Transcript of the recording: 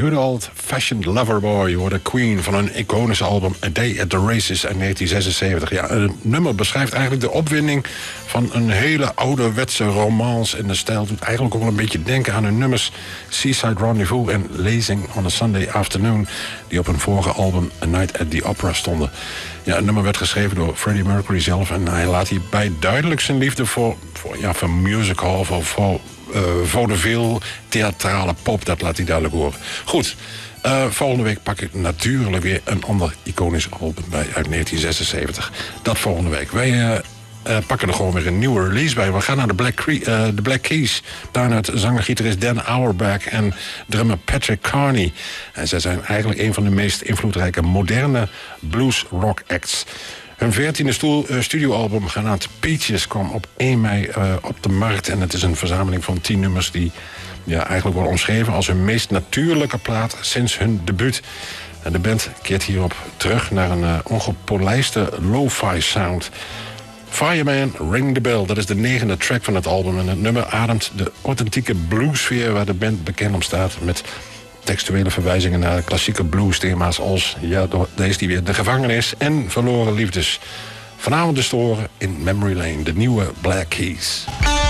Good Old-Fashioned Loverboy. Je hoorde Queen van een iconische album A Day at the Races uit 1976. Ja, het nummer beschrijft eigenlijk de opwinding van een hele ouderwetse romance. En de stijl doet eigenlijk ook wel een beetje denken aan hun nummers Seaside Rendezvous en Lazing on a Sunday Afternoon, die op hun vorige album A Night at the Opera stonden. Ja, het nummer werd geschreven door Freddie Mercury zelf en hij laat hierbij duidelijk zijn liefde voor musical, voor vaudeville, theatrale pop, dat laat hij duidelijk horen. Goed, volgende week pak ik natuurlijk weer een ander iconisch album bij uit 1976. Dat volgende week. Wij pakken er gewoon weer een nieuwe release bij. We gaan naar de Black Keys. Daarna zanger-gitarist Dan Auerbach en drummer Patrick Carney. En zij zijn eigenlijk een van de meest invloedrijke moderne blues-rock acts. Hun 14e studioalbum genaamd Peaches kwam op 1 mei op de markt. En het is een verzameling van 10 nummers die eigenlijk worden omschreven als hun meest natuurlijke plaat sinds hun debuut. En de band keert hierop terug naar een ongepolijste lo-fi sound. Fireman, Ring the Bell, dat is de 9e track van het album. En het nummer ademt de authentieke bluesfeer waar de band bekend om staat, met textuele verwijzingen naar klassieke blues-thema's als, daar is die weer, de gevangenis en verloren liefdes. Vanavond dus te horen in Memory Lane, de nieuwe Black Keys.